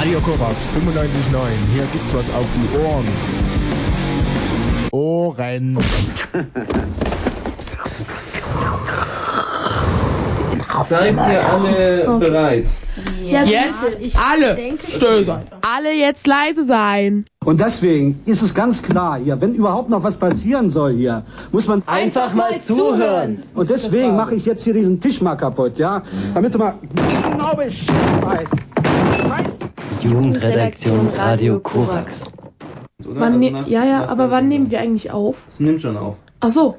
Radio Korax 95.9. Hier gibt's was auf die Ohren. Ohren. Seid ihr alle bereit? Jetzt alle still sein. Alle jetzt leise sein. Und deswegen ist es ganz klar hier, wenn überhaupt noch was passieren soll hier, muss man einfach mal zuhören. Und deswegen mache ich jetzt hier diesen Tisch mal kaputt, ja? Damit du mal genau Bescheid weißt. Jugendredaktion Radio Korax. Wann aber wann nehmen wir eigentlich auf? Das nimmt schon auf. Ach so.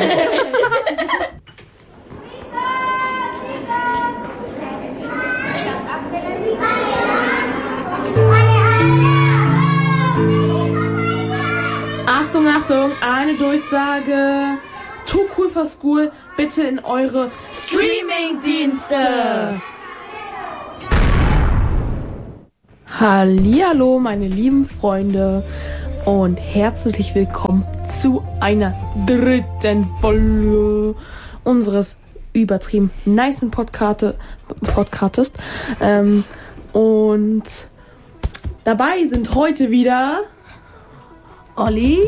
Achtung, eine Durchsage. Too Cool for School, bitte in eure Streaming-Dienste. Hallihallo, meine lieben Freunde und herzlich willkommen zu einer dritten Folge unseres übertrieben nicen Podcastes. Und dabei sind heute wieder Olli,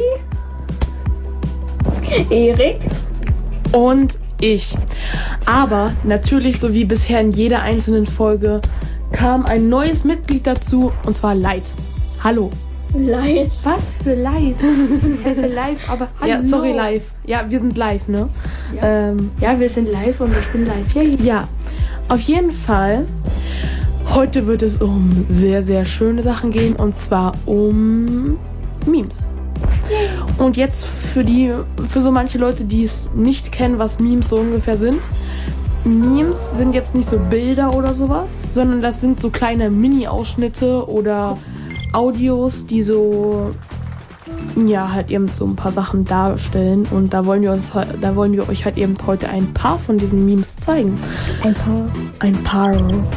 Erik und ich. Aber natürlich, so wie bisher in jeder einzelnen Folge, kam ein neues Mitglied dazu, und zwar Light. Hallo. Light? Was für Light? Ich heiße live, aber hallo. Ja, sorry, live. Ja, wir sind live, ne? Ja, wir sind live und ich bin live. Ja, auf jeden Fall. Heute wird es um sehr, sehr schöne Sachen gehen, und zwar um Memes. Und jetzt für so manche Leute, die es nicht kennen, was Memes so ungefähr sind. Memes sind jetzt nicht so Bilder oder sowas, sondern das sind so kleine Mini-Ausschnitte oder Audios, die so, ja, halt eben so ein paar Sachen darstellen. Und da wollen wir euch halt eben heute ein paar von diesen Memes zeigen. Ein paar.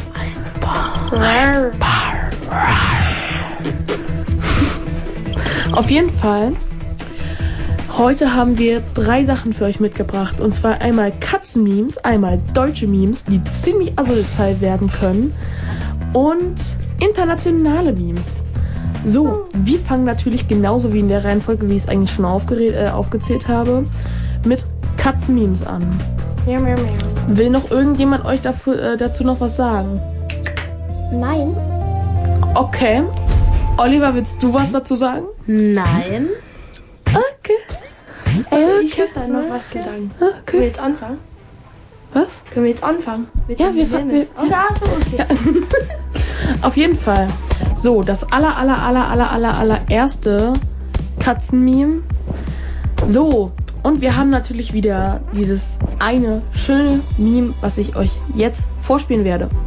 Auf jeden Fall, heute haben wir 3 Sachen für euch mitgebracht. Und zwar einmal Katzenmemes, einmal deutsche Memes, die ziemlich asozial werden können. Und internationale Memes. So, wir fangen natürlich genauso wie in der Reihenfolge, wie ich es eigentlich schon aufgezählt habe, mit Katzenmemes an. Will noch irgendjemand euch dazu noch was sagen? Nein. Okay. Oliver, willst du was dazu sagen? Nein. Okay. Ich habe da noch was zu sagen. Okay. Können wir jetzt anfangen? Was? Können wir jetzt anfangen? Ja, wir fangen jetzt. Ja, so, okay. Ja. Auf jeden Fall. So, das allererste Katzenmeme. So, und wir haben natürlich wieder dieses eine schöne Meme, was ich euch jetzt vorspielen werde.